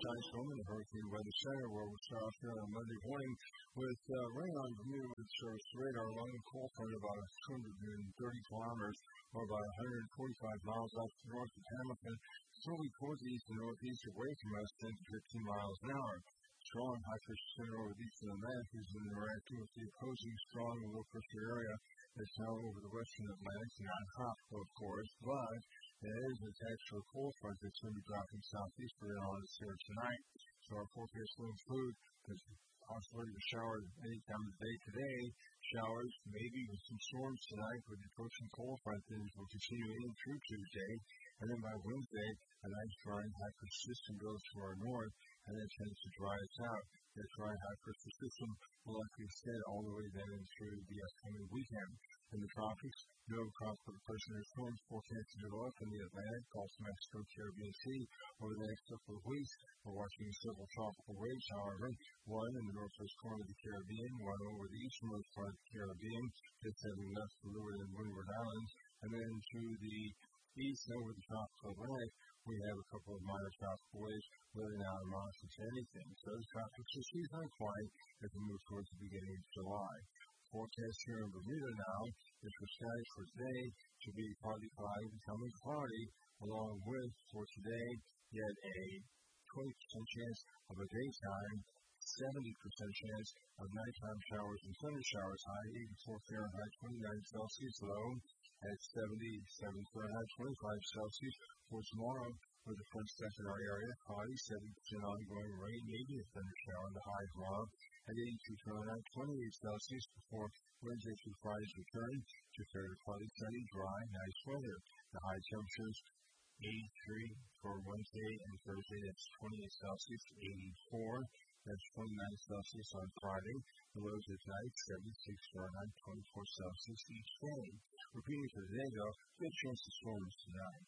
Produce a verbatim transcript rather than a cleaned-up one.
Johnny Storm in the Hurricane Weather Center, where we start off here on Monday morning with uh, rain on view with surface radar along the cold front about two hundred thirty kilometers or about one hundred forty-five miles off the north of Hamilton, slowly towards the east and northeast away from us, ten to fifteen miles an hour. Strong high pressure center over the eastern Atlantic is interacting with the opposing strong and low pressure area that's now over the western Atlantic. Not hot, of course, but there is a actual cold front that's going to be dropping southeastward on us here tonight. So our forecast will include the possibility of a shower any time of the day today. Showers, maybe with some storms tonight, with the approaching cold front things will continue in through Tuesday. And then by Wednesday, a nice dry high pressure system goes to our north and then tends to dry us out. That dry high pressure system will likely extend all the way then into the upcoming weekend. In the tropics, no tropical depression or storms forecast to develop in the Atlantic, Gulf of Mexico, Caribbean Sea over the next couple of weeks. We're watching several tropical waves, however, one in the northwest corner of the Caribbean, one over the easternmost part of the Caribbean, just having left the Leeward and Windward Islands, and then to the east and over the tropical Atlantic, we have a couple of minor tropical waves really not amounting to anything. So the tropics are seasonally quiet as we move towards the beginning of July. Forecast here in Bermuda now is for skies for today to be partly cloudy, becoming cloudy, along with for today yet a twenty percent chance of a daytime, seventy percent chance of nighttime showers and thunder showers, high eighty-four Fahrenheit, twenty-nine Celsius, low at seventy-seven Fahrenheit, twenty-five Celsius for tomorrow. With the front stretch in our area, cloudy, seventy percent ongoing rain, maybe a thunder shower, the high tomorrow at eighty-two Fahrenheit, twenty-eight Celsius before Wednesday through Friday's return to fairly cloudy, sunny, dry, nice weather. The high temperatures eighty-three for Wednesday and Thursday, that's twenty-eight Celsius, eighty-four, that's twenty-nine Celsius on Friday. The lows at night, seventy-six Fahrenheit, twenty-four Celsius each day. Repeating for today, though, good chance of storms tonight.